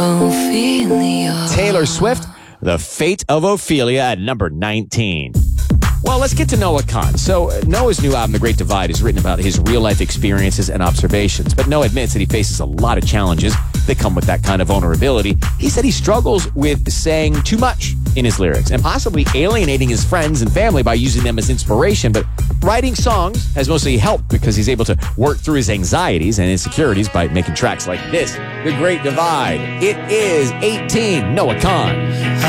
Ophelia. Taylor Swift, The Fate of Ophelia at number 19. Well, let's get to Noah Kahan. So, Noah's new album, The Great Divide, is written about his real-life experiences and observations. But Noah admits that he faces a lot of challenges that come with that kind of vulnerability. He said he struggles with saying too much in his lyrics and possibly alienating his friends and family by using them as inspiration. But writing songs has mostly helped because he's able to work through his anxieties and insecurities by making tracks like this, The Great Divide. It is 18, Noah Kahan.